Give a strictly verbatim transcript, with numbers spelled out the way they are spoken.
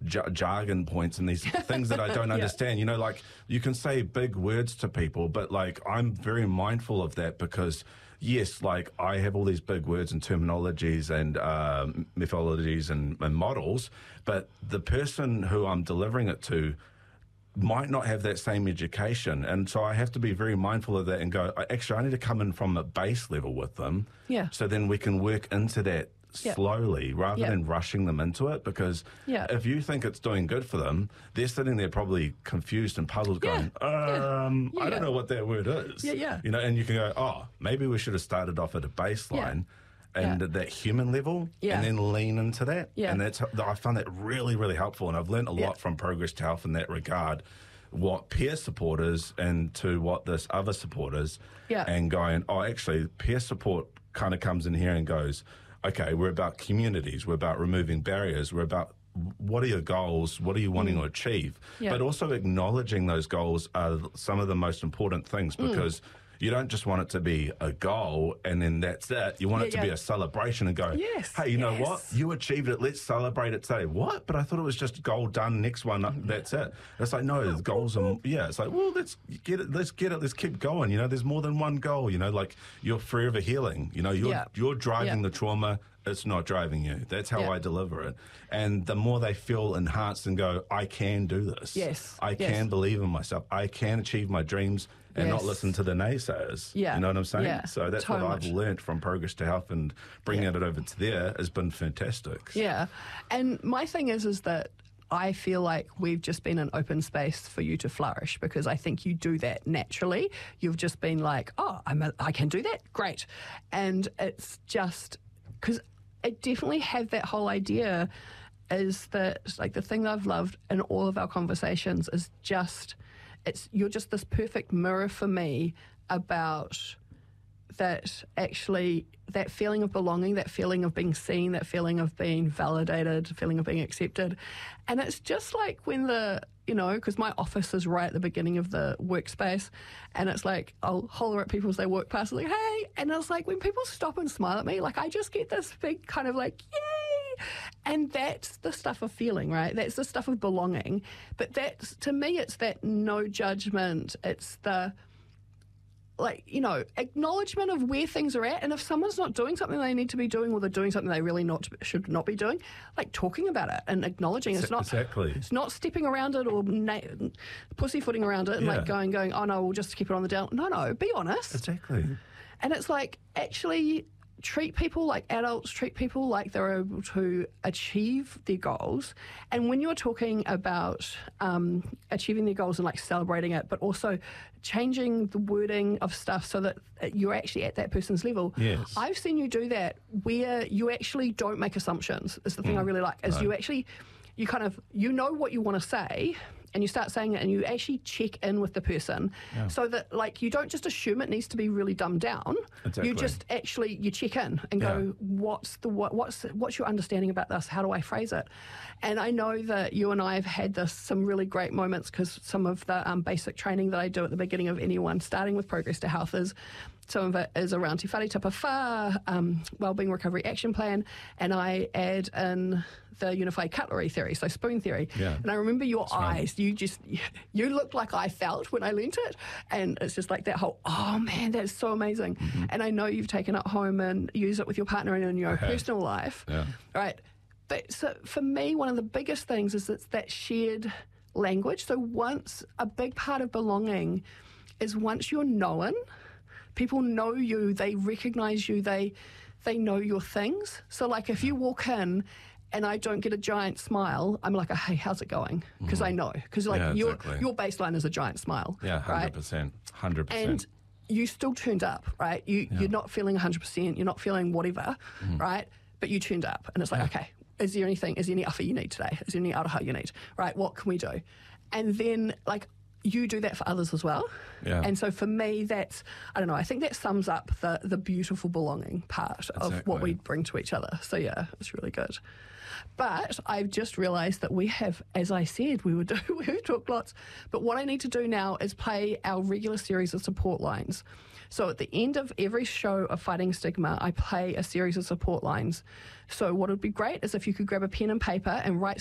j- jargon points and these things that I don't Yeah. understand. You know, like you can say big words to people, but like I'm very mindful of that because yes, like I have all these big words and terminologies and uh, methodologies and, and models, but the person who I'm delivering it to might not have that same education. And so I have to be very mindful of that and go, actually, I need to come in from a base level with them. Yeah. So then we can work into that Yeah. slowly rather Yeah. than rushing them into it. Because Yeah. if you think it's doing good for them, they're sitting there probably confused and puzzled Yeah. going, Yeah. um, Yeah, I don't yeah. know what that word is. Yeah, yeah. You know, and you can go, oh, maybe we should have started off at a baseline. And Yeah. at that human level, Yeah. and then lean into that. Yeah. And that's I found that really, really helpful. And I've learned a lot Yeah. from Progress to Health in that regard, what peer support is and to what this other support is. Yeah. And going, oh, actually, peer support kind of comes in here and goes, okay, we're about communities, we're about removing barriers, we're about what are your goals, what are you wanting to achieve? Yeah. But also acknowledging those goals are some of the most important things because you don't just want it to be a goal and then that's it. You want Yeah, it to yeah. be a celebration and go, Yes, hey, you know yes. what? You achieved it. Let's celebrate it today. What? But I thought it was just goal done. Next one, that's it. It's like, no, the goals are, yeah. It's like, well, let's get it. Let's get it. Let's keep going. You know, there's more than one goal. You know, like you're forever healing. You know, you're, Yeah. you're driving Yeah. the trauma. It's not driving you. That's how Yeah. I deliver it. And the more they feel enhanced and go, I can do this. Yes. I Yes. can believe in myself. I can achieve my dreams and not Yes. listen to the naysayers. Yeah. You know what I'm saying? Yeah. So that's So what much. I've learned from Progress to Health, and bringing Yeah. it over to there has been fantastic. Yeah. And my thing is, is that I feel like we've just been an open space for you to flourish because I think you do that naturally. You've just been like, oh, I'm a, I can do that. Great. And it's just because I definitely have that whole idea is that like the thing that I've loved in all of our conversations is just, it's, you're just this perfect mirror for me about that actually that feeling of belonging, that feeling of being seen, that feeling of being validated, feeling of being accepted. And it's just like when the, you know, because my office is right at the beginning of the workspace and it's like I'll holler at people as they walk past like, hey, and it's like when people stop and smile at me, like I just get this big kind of like, yay. And that's the stuff of feeling, right? That's the stuff of belonging. But that's, to me, it's that no judgment. It's the, like, you know, acknowledgement of where things are at. And if someone's not doing something they need to be doing or they're doing something they really not should not be doing, like talking about it and acknowledging it's not Exactly. it's not stepping around it or na- pussyfooting around it and Yeah. like going, going, oh no, we'll just keep it on the down. No, no, be honest. Exactly. And it's like, actually treat people like adults, treat people like they're able to achieve their goals. And when you're talking about um, achieving their goals and like celebrating it, but also changing the wording of stuff so that you're actually at that person's level. Yes. I've seen you do that where you actually don't make assumptions is the thing Mm. I really like, is Right. you actually, you kind of, you know what you want to say and you start saying it and you actually check in with the person Yeah. so that like you don't just assume it needs to be really dumbed down. Exactly. You just actually, you check in and go, Yeah. what's the, what, what's, what's your understanding about this? How do I phrase it? And I know that you and I have had this, some really great moments because some of the um, basic training that I do at the beginning of anyone starting with Progress to Health is, some of it is around Te Whare Tapa Whā, um, Wellbeing Recovery Action Plan, and I add in the unified cutlery theory, so spoon theory. Yeah. And I remember your That's right. eyes, you just, you looked like I felt when I learnt it, and it's just like that whole, oh man, that's so amazing. Mm-hmm. And I know you've taken it home and used it with your partner and in your I have. personal life. Yeah. Right. But so for me, one of the biggest things is it's that shared language. So once, a big part of belonging is once you're known, people know you, they recognize you, they they know your things. So like if you walk in and I don't get a giant smile, I'm like, hey, how's it going? Because I know. Because like Yeah, your exactly. your baseline is a giant smile. Yeah, one hundred right? percent. one hundred percent. And you still turned up, right? You, Yeah. You're not feeling one hundred percent, you're not feeling whatever, right? But you turned up. And it's like, Yeah. okay, is there anything, is there any offer you need today? Is there any aroha you need? Right, what can we do? And then, like, you do that for others as well. Yeah. And so for me, that's, I don't know, I think that sums up the, the beautiful belonging part of what Exactly. we bring to each other. So yeah, it's really good. But I've just realised that we have, as I said, we would do, we would talk lots. But what I need to do now is play our regular series of support lines. So at the end of every show of Fighting Stigma, I play a series of support lines. So what would be great is if you could grab a pen and paper and write